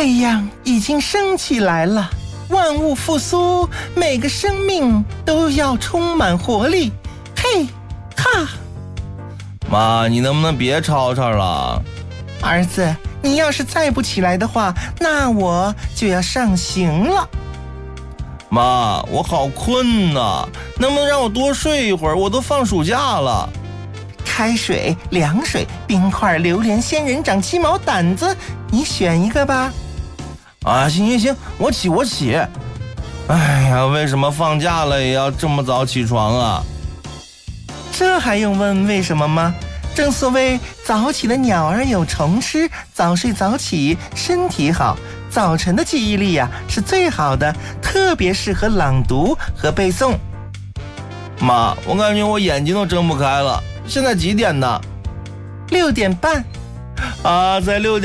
太阳已经升起来了，万物复苏，每个生命都要充满活力。嘿，哈！ 妈，你能不能别吵吵了？ 儿子，你要是再不起来的话，那我就要上刑了。 妈，我好困呐，能不能让我多睡一会儿？我都放暑假了。 开水、凉水、冰块、榴莲、仙人掌、鸡毛掸子，你选一个吧。 啊，行，我起。哎呀，为什么放假了也要这么早起床啊？ 这还用问为什么吗？正所谓早起的鸟儿有虫吃，早睡早起身体好。早晨的记忆力呀，是最好的，特别适合朗读和背诵。 妈，我感觉我眼睛都睁不开了。现在几点呢？ 6点半。 啊，在6点。